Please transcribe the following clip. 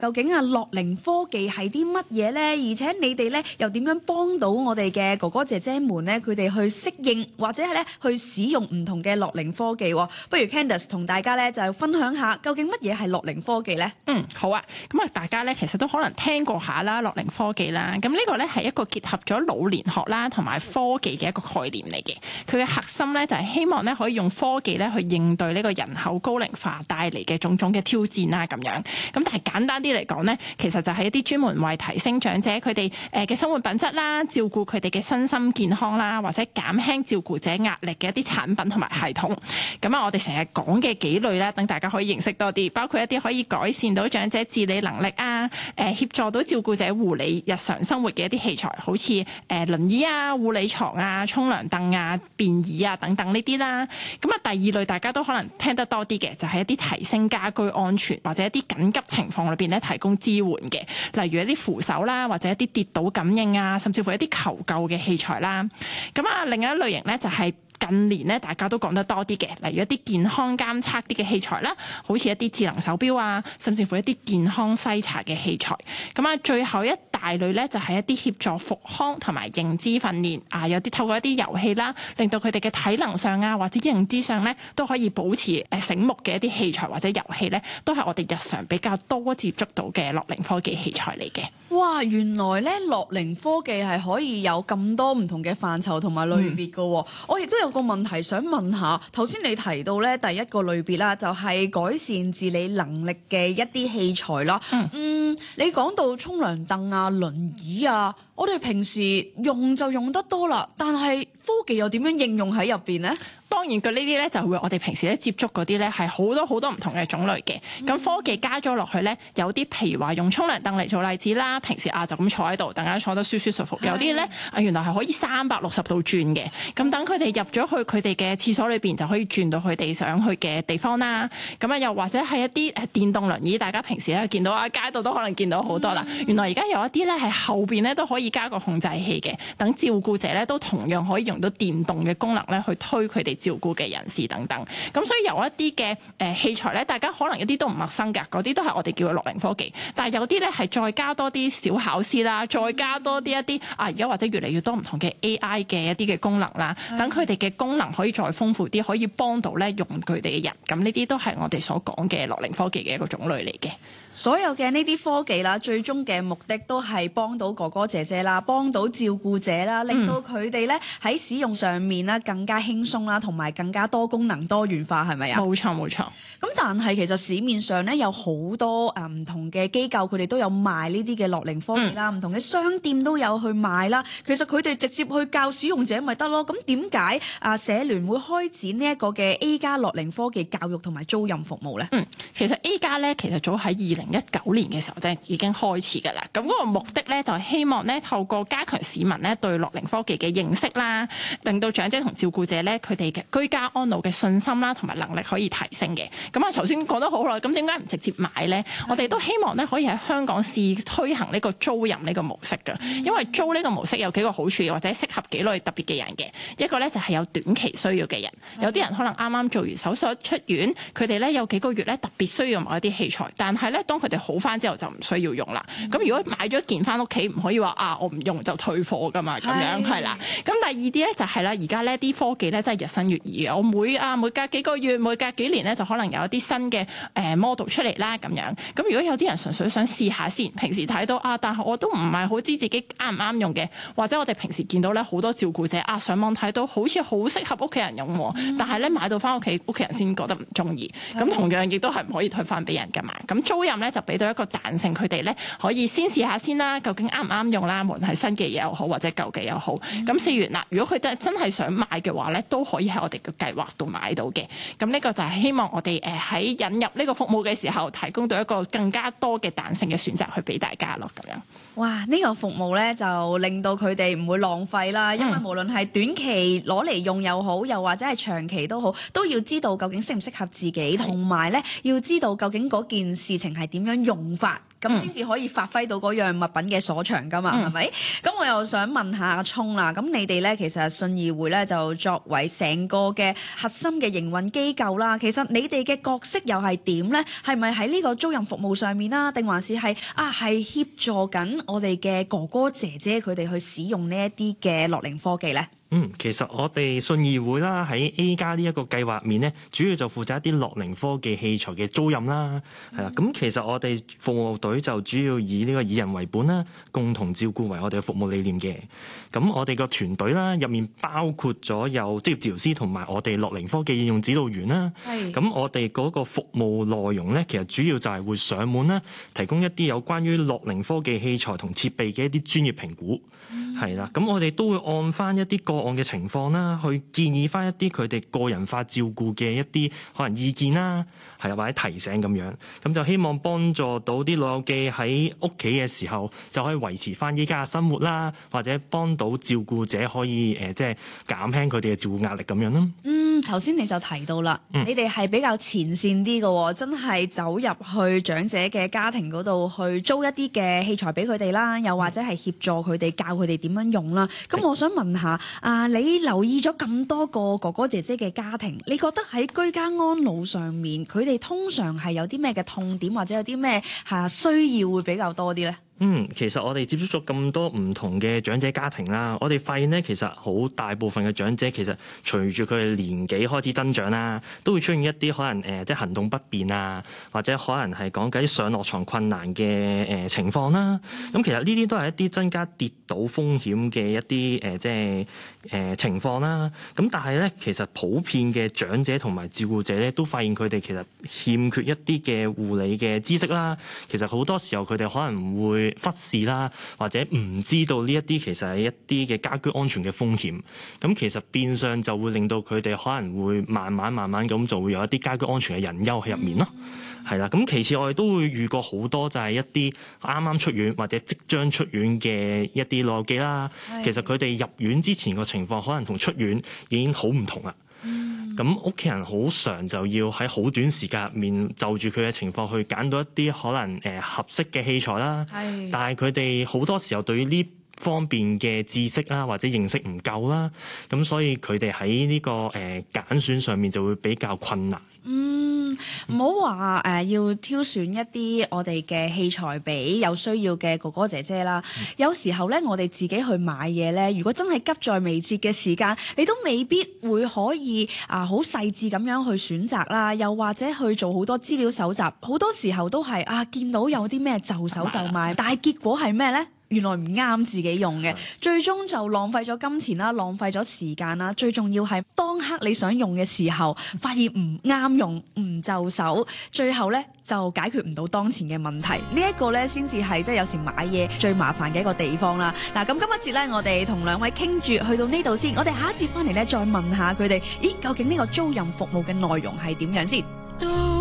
究竟樂齡科技係啲乜嘢呢？而且你哋咧又點樣幫到我哋嘅哥哥姐姐們咧？佢哋去適應或者係咧去使用唔同嘅樂齡科技。不如 Candice 同大家咧就分享下究竟乜嘢係樂齡科技呢？ 好啊。咁啊，大家咧其實都可能聽過下啦，樂齡科技啦。咁呢個咧係一個結合咗老年學啦同埋科技嘅一個概念嚟嘅。佢嘅核心咧就係希望咧可以用科技咧去應對呢個人口高齡化帶嚟嘅種種嘅挑戰啦咁樣。咁但係簡單啲嚟講咧，其實就係一啲專門為提升長者佢哋嘅生活品質啦，照顧佢哋嘅身心健康啦，或者減輕照顧者壓力嘅一啲產品同埋系統。咁啊，我哋成日講嘅幾類咧，等大家可以認識多啲，包括一啲可以改善到長者自理能力啊，協助到照顧者護理日常生活嘅一啲器材，好似輪椅啊、護理床啊、沖涼凳啊、便椅啊等等呢啲啦。咁啊，第二類大家都可能聽得多啲嘅，就係一啲提升家居安全或者一啲緊急情況裏邊咧提供支援嘅，例如一啲扶手啦，或者一啲跌倒感應啊，甚至乎一啲求救嘅器材啦。咁啊，另一類型咧就係近年咧大家都講得多啲嘅，例如一啲健康監測啲嘅器材啦，好似一啲智能手錶啊，甚至乎一啲健康篩查嘅器材。咁啊，最後一大類咧就係一啲協助復康同埋認知訓練啊，有啲透過一啲遊戲啦，令到佢哋嘅體能上啊或者認知上咧都可以保持醒目嘅一啲器材或者遊戲咧，都係我哋日常比較多接觸到嘅樂齡科技器材嚟嘅。 哇，原來咧樂齡科技係可以有咁多唔同嘅範疇同埋類別㗎喎。我亦都有個問題想問下，頭先你提到咧第一個類別啦，就係改善自理能力嘅一啲器材啦。你講到沖涼凳啊、輪椅啊，我哋平時用就用得多啦，但係科技又點樣應用喺入邊呢？ 當然佢呢啲咧就會我哋平時咧接觸嗰啲咧係好多唔同嘅種類嘅。咁科技加咗落去咧，有啲譬如話用沖涼凳嚟做例子啦，平時就咁坐喺度，大家坐得舒舒服服。有啲咧原來係可以360度轉嘅。咁等佢哋入咗去佢哋嘅廁所裏邊，就可以轉到佢哋想去嘅地方啦。咁啊，又或者係一啲電動輪椅，大家平時咧見到街度都可能見到好多啦。原來而家有一啲咧係後邊咧都可以加個控制器嘅，等照顧者咧都同樣可以用到電動嘅功能咧去推佢哋照顧嘅人士等等。咁所以有一啲嘅器材咧，大家可能一啲都唔陌生㗎，嗰啲都係我哋叫嘅樂齡科技。但係有啲咧係再加多啲小巧思啦，再加多啲一啲而家或者越嚟越多唔同嘅 AI 嘅一啲嘅功能啦，等佢哋嘅功能可以再豐富啲，可以幫到咧用佢哋嘅人。咁呢啲都係我哋所講嘅樂齡科技嘅一個種類嚟嘅。 所有嘅呢啲科技啦，最終嘅目的都係幫到哥哥姐姐啦，幫到照顧者啦，令到佢哋咧喺使用上面啦更加輕鬆啦，同埋更加多功能多元化，係咪啊？ 冇錯。 咁但係其實市面上咧有好多唔同嘅機構，佢哋都有賣呢啲嘅樂齡科技啦，唔同嘅商店都有去賣啦。其實佢哋直接去教使用者咪得咯。咁點解社聯會開展呢一個嘅 A+ 樂齡科技教育同埋租賃服務咧？ 其實 A+ 咧其實早喺2019年嘅時候即係已經開始㗎啦。咁嗰個目的咧就係希望咧透過加強市民咧對樂齡科技嘅認識啦，令到長者同照顧者咧佢哋嘅居家安老嘅信心啦同埋能力可以提升嘅。咁頭先講得好耐，咁點解唔直接買咧？我哋都希望咧可以喺香港試推行呢個租賃呢個模式㗎。因為租呢個模式有幾個好處，或者適合幾類特別嘅人嘅。一個咧就係有短期需要嘅人，有啲人可能啱啱做完手術出院，佢哋咧有幾個月咧特別需要某一啲器材，但係咧當佢哋好翻之後就唔需要用啦。咁如果買咗件翻屋企，唔可以話我唔用就退貨㗎嘛，咁樣係啦。咁第二啲咧就係啦，而家呢啲科技咧真係日新月異嘅。我每隔幾個月、每隔幾年咧就可能有一啲新嘅model 出嚟啦咁樣。咁如果有啲人純粹想試下先，平時睇到但係我都唔係好知自己啱唔啱用嘅，或者我哋平時見到咧好多照顧者上網睇到好似好適合屋企人用，但係咧買到翻屋企屋企人先覺得唔中意。咁同樣亦都係唔可以退翻俾人㗎嘛。咁租賃咧就俾到一個彈性，佢哋咧可以先試下先啦，究竟啱唔啱用啦，無論係新嘅嘢又好或者舊嘅又好。咁試完啦，如果佢真係想買嘅話咧，都可以喺我哋嘅計劃度買到嘅。咁呢個就係希望我哋喺引入呢個服務嘅時候，提供到一個更加多嘅彈性嘅選擇去俾大家咯，咁樣。 哇！呢個服務咧就令到佢哋唔會浪費啦，因為無論係短期攞嚟用又好，又或者係長期都好，都要知道究竟適唔適合自己，同埋咧要知道究竟嗰件事情係點樣用法。 咁先至可以發揮到嗰樣物品嘅所長噶嘛，係咪？咁我又想問下阿聰啦，咁你哋咧其實信義會咧就作為成個嘅核心嘅營運機構啦，其實你哋嘅角色又係點咧？係咪喺呢個租賃服務上面啦，定還是係協助緊我哋嘅哥哥姐姐佢哋去使用呢一啲嘅樂齡科技咧？ 其實我哋信義會啦，喺 A+ 呢一個計劃面咧，主要就負責一啲樂齡科技器材嘅租賃啦，係啦。咁其實我哋服務隊就主要以呢個以人為本啦，共同照顧為我哋嘅服務理念嘅。咁我哋個團隊啦，入面包括咗有職業治療師同埋我哋樂齡科技應用指導員啦。咁我哋嗰個服務內容咧，其實主要就係會上門啦，提供一啲有關於樂齡科技器材同設備嘅一啲專業評估。係啦，咁我哋都會按翻一啲個案嘅情況啦，去建議翻一啲佢哋個人化照顧嘅一啲可能意見啦，係或者提醒咁樣，咁就希望幫助到啲老友記喺屋企嘅時候就可以維持翻依家嘅生活啦，或者幫到照顧者可以即係減輕佢哋嘅照顧壓力咁樣咯。 頭先你就提到啦，你哋係比較前線啲嘅，真係走入去長者嘅家庭嗰度去租一啲嘅器材俾佢哋啦，又或者係協助佢哋教佢哋點樣用啦。咁我想問下你留意咗咁多個哥哥姐姐嘅家庭，你覺得喺居家安老上面，佢哋通常係有啲咩嘅痛點，或者有啲咩需要會比較多啲咧？ 其實我哋接觸咗咁多唔同嘅長者家庭啦，我哋發現咧，其實好大部分嘅長者其實隨住佢哋年紀開始增長啦，都會出現一啲可能即係行動不便啊，或者可能係講緊啲上落床困難嘅情況啦。咁其實呢啲都係一啲增加跌倒風險嘅一啲即係情況啦。咁但係咧，其實普遍嘅長者同埋照顧者咧，都發現佢哋其實欠缺一啲嘅護理嘅知識啦。其實好多時候佢哋可能會忽視啦，或者唔知道呢一啲其實係一啲嘅家居安全嘅風險。咁其實變相就會令到佢哋可能會慢慢咁就會有一啲家居安全嘅隱憂喺入面咯。係啦，咁其次我哋都會遇過好多就係一啲啱啱出院或者即將出院嘅一啲老友記啦。其實佢哋入院之前個情況可能同出院已經好唔同啦。咁屋企人好常就要喺好短時間入面就住佢嘅情況去揀到一啲可能合適嘅器材啦。但係佢哋好多時候對於呢方面嘅知識啦或者認識唔夠啦，咁所以佢哋喺呢個揀選上面就會比較困難。 唔好話要挑選一啲我哋嘅器材俾有需要嘅哥哥姐姐啦。有時候咧，我哋自己去買嘢咧，如果真係急在眉睫嘅時間，你都未必會可以好細緻咁樣去選擇啦，又或者去做好多資料搜集。好多時候都係見到有啲咩就手就買，但係結果係咩咧？原來唔啱自己用嘅，最終就浪費咗金錢啦，浪費咗時間啦。最重要係當刻你想用嘅時候，發現唔啱用，唔就手，最後咧就解決唔到當前嘅問題。呢一個咧先至係即係有時買嘢最麻煩嘅一個地方啦。嗱，咁今一節咧，我哋同兩位傾住去到呢度先，我哋下一節翻嚟咧再問下佢哋，究竟呢個租賃服務嘅內容係點樣先？